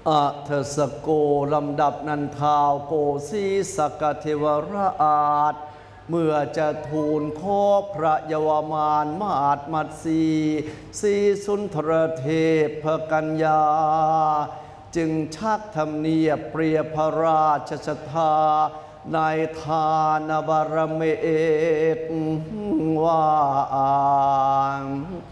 อะเทสโกลำดับนันทาวโกสีสกเทวราชเมื่อจะทูลขอพระเยาวมานมาดมัตสีสุนทรเทพกัญญาจึงชักทำเนียบเปรียบพระราชชทาในทานบารเมตว่า